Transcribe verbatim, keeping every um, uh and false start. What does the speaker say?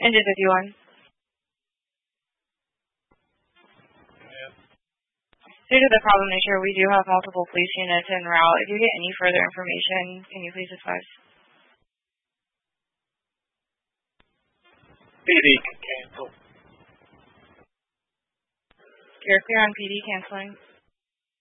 Engine fifty-one. Due to the problem nature, we do have multiple police units en route. If you get any further information, can you please advise? P D can cancel. You're clear on P D canceling.